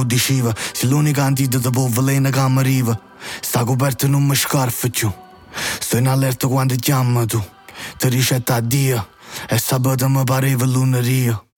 diceva, se l'unica antidoto può veleno che mi arriva. Sta coperto non mi scarfa più. Sto in allerta quando chiama tu. Ti ricetta a Dio. E sabato mi pareva lunedì.